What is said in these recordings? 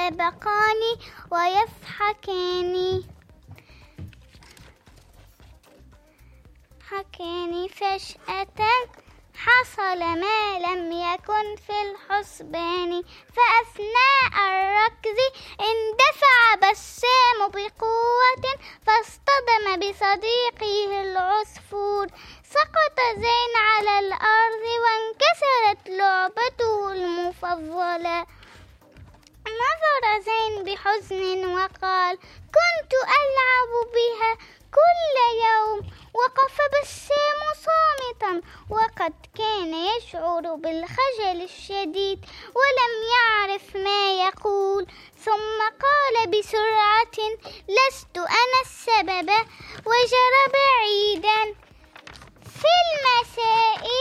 يتسابقان ويضحكان فجأة حصل ما لم يكن في الحسبان، فأثناء الركض اندفع بسام بقوة فاصطدم بصديقه العصفور. سقط زين على الأرض وانكسرت لعبته المفضلة. نظر زين بحزن وقال: كنت ألعب بها كل يوم. وقف بسام صامتا وقد كان يشعر بالخجل الشديد ولم يعرف ما يقول، ثم قال بسرعة: لست أنا السبب. وجرى بعيدا. في المساء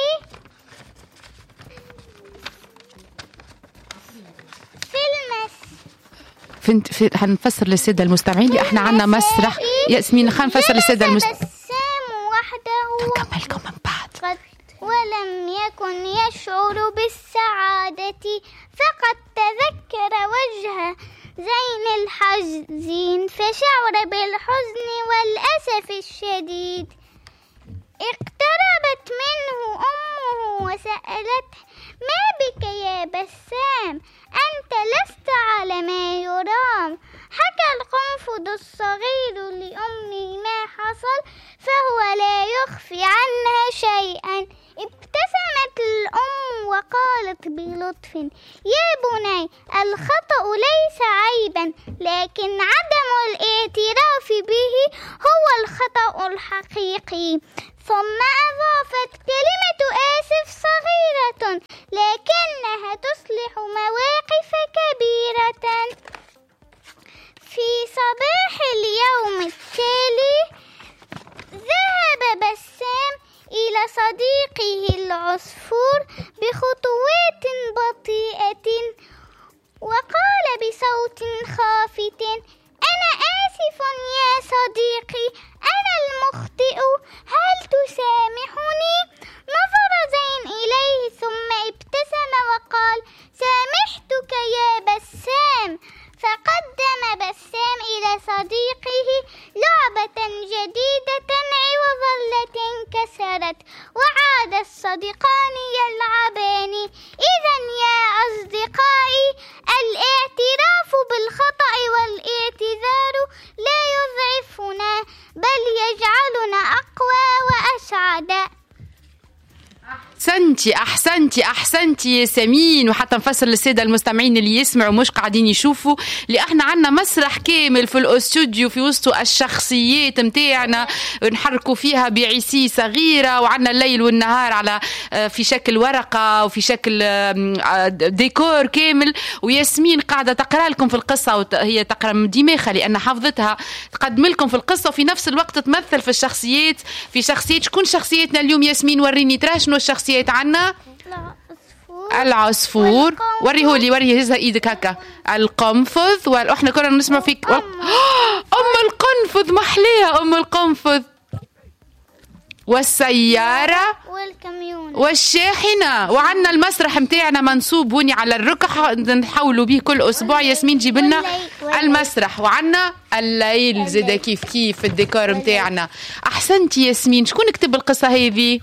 هنفسر للسادة المستمعين اللي احنا عنا مسرح. ياسمين خلينا نفسر للسادة المستمعين. بسام وحده نكملكم من بعد. ولم يكن يشعر بالسعادة، فقد تذكر وجه زين الحزين فشعر بالحزن والأسف الشديد. اقتربت منه أمه وسألته: ما بك يا بسام؟ أنت لست على ما يرام. حكى القنفذ الصغير لأمه ما حصل، فهو لا يخفي عنها شيئا. ابتسمت الأم وقالت بلطف: يا بني، الخطأ ليس عيبا، لكن عدم الاعتراف به هو الخطأ الحقيقي. ثم أضافت: كلمة آسف صغيرة لكنها تصلح مواقف كبيرة. في صباح اليوم التالي ذهب بسام إلى صديقه العصفور بخطوات بطيئة وقال بصوت خافت: أنا آسف يا صديقي، أنا المخطئ، هل تسامحني؟ نظر زين إليه ثم ابتسم وقال: سامحتك يا بسام. فقدم بسام إلى صديقه لعبة جديدة عوض التي انكسرت، وعاد الصديقان يلعبان. إذن يا أصدقائي، الاعتراف بالخطأ والاعتذار لا يضعفنا بل يجعلنا أقوى وأسعد. أحسنتي ياسمين. وحتى نفسر للسادة المستمعين اللي يسمعوا مش قاعدين يشوفوا اللي احنا عنا مسرح كامل في الاستوديو في وسط الشخصيات متاعنا نحركوا فيها بعيسي صغيرة، وعنا الليل والنهار على في شكل ورقة وفي شكل ديكور كامل. وياسمين قاعدة تقرأ لكم في القصة، وهي تقرأ من دماغها لأن حافظتها، تقدم لكم في القصة وفي نفس الوقت تمثل في الشخصيات. في شخصيات شكون شخصيتنا اليوم ياسمين؟ وريني ترى شنو الشخصيات عنا. العصفور. وريه هزها ايدك هكا. القنفذ. واحنا كنا نسمع فيك ام القنفذ. محليها ام القنفذ. والسيارة والكاميون والشاحنة. وعنا المسرح متاعنا منصوب هوني على الركح نحاولوا به كل أسبوع. ياسمين جيب لنا المسرح. وعنا الليل زيدا كيف في الديكور متاعنا. أحسنتي ياسمين. شكون كتب القصة هذه؟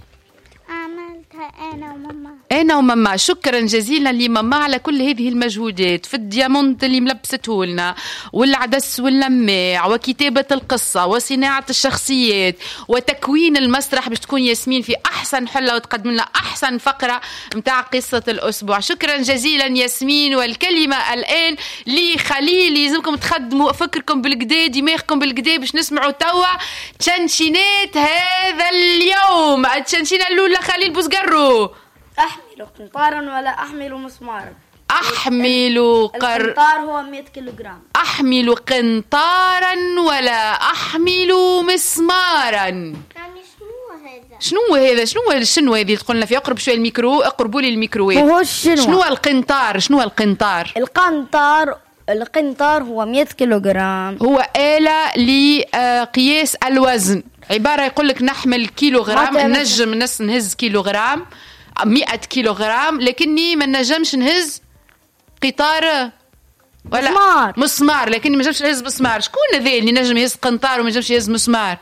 أنا وماما. شكرا جزيلا لماما على كل هذه المجهودات في الديامونت اللي ملبسته لنا، والعدس واللماع، وكتابة القصة، وصناعة الشخصيات، وتكوين المسرح باش تكون ياسمين في أحسن حلة وتقدم لنا أحسن فقرة متاع قصة الأسبوع. شكرا جزيلا ياسمين. والكلمة الآن لخليل. يلزمكم تخدموا فكركم بالكدا، دماغكم بالكدا، باش نسمعوا توا تشنشينات هذا اليوم. التشنشينة الأولى خليل بوزقرو. أحمل قنطارا ولا أحمل مسمارا. القنطار هو 100 كيلوغرام. أحمل قنطارا ولا أحمل مسمارا. شنو هذا اللي تقولنا فيه؟ اقرب شويه الميكرو، اقربوا لي الميكروويف. شنو القنطار؟ القنطار هو 100 كيلوغرام. هو آلة لقياس الوزن. عبارة يقولك نحمل كيلوغرام، نجم نهز كيلوغرام 100 كيلوغرام، لكني ما نجمش نهز قطار ولا مسمار، لكن ما نجمش يهز مسمار. شكون هذا اللي نجم يهز قنطار وما نجمش يهز مسمار؟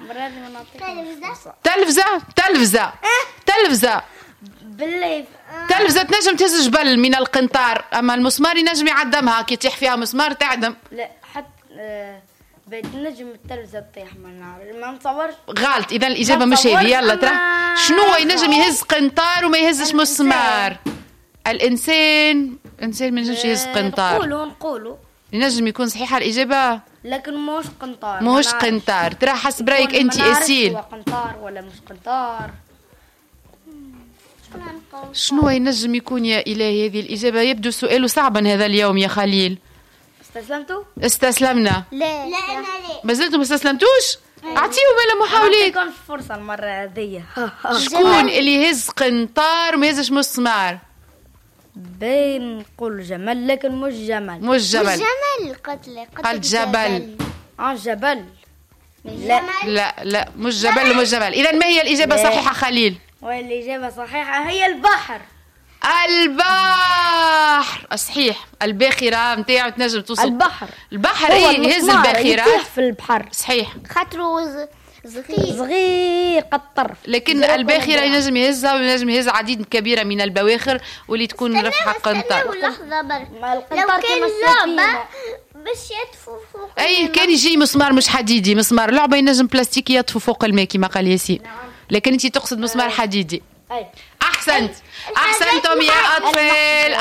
تلفزة بالله تلفزة تنجم تهز جبل من القنطار، اما المسمار ينجم يعدمها، كي تطيح فيها مسمار تعدم. لا حتى نجم التلفزة تطيح ما نتصورش. غلط، اذا الاجابه مش هذه. يلا ترى شنو ينجم يهز قنطار وما يهزش مسمار؟ الانسان ما ينجمش يهز قنطار. نقولوا ينجم يكون صحيحه الاجابه، لكن موش قنطار. موش قنطار. ترى حسب رايك انت اسيل قنطار ولا مش قنطار؟ شنو ينجم يكون يا إلهي؟ هذه الإجابة يبدو سؤال صعبا هذا اليوم يا خليل. استسلمنا. لا ما زلتم ما استسلمتوش؟ أعطيهم ولا محاولات. ما فرصة المرة هذه. شكون اللي يهز قنطار وما يهزش مسمار؟ بين نقول جمل، لكن مش جمل. مش جبل. قلت جبل. جبل. لا مش جبل ومش جبل. إذا ما هي الإجابة صحيحة خليل؟ والإجابة صحيحة هي البحر. صحيح. الباخرة متاعو تنجم توصل. البحر يهز الباخرة في البحر. صحيح. خاطرو صغير قد طرف. لكن الباخرة ينجم يهزها وينجم يهز عديد كبيرة من البواخر واللي تكون رفعة قنطار. لحظة برك، لو كان لعبة باش يطفو فوق أي كان يجي مسمار مش حديدي، مسمار لعبة ينجم بلاستيكي يطفو فوق الماء كما قال ياسين. لكن انت تقصد مسمار حديدي. أحسنتم يا أطفال.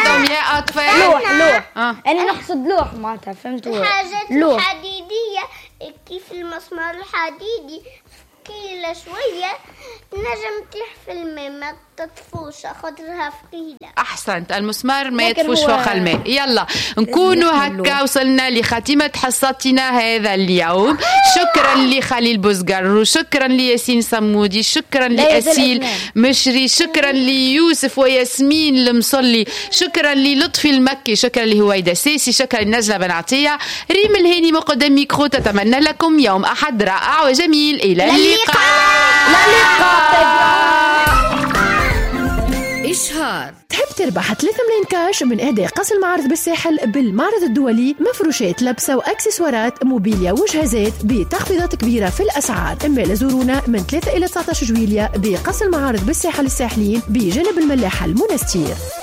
لوح. أنا نقصد لوح معناتها، فهمتوا؟ الحاجات الحديدية كيف المسمار الحديدي ثقيلة شوية نجم تطيح في الماء ما تطفوش خاطرها ثقيلة. أحسنت. المسمار ما يطفوش فوق الماء. يلا نكونوا هكا وصلنا لخاتمة حصتنا هذا اليوم. شكرا لخليل بوزقر، وشكرا لياسين صمودي، شكرا لأسيل مشري، شكرا ليوسف وياسمين المصلي، شكرا للطفي المكي، شكرا لهويدا سيسي، شكرا لنجلة بن عطية. ريم الهاني مقدم ميكرو تتمنى لكم يوم أحد رائع وجميل. إلى اللقاء. إشهار. تحب تربح 3 ملايين كاش من إهداء قصر المعارض بالساحل بالمعرض الدولي؟ مفروشات لبسة وأكسسوارات موبيليا وجهازات بتخفيضات كبيرة في الأسعار. إما لزورونا من 3 إلى 19 جويلية بقصر المعارض بالساحل الساحلين بجانب الملاحة المنستير.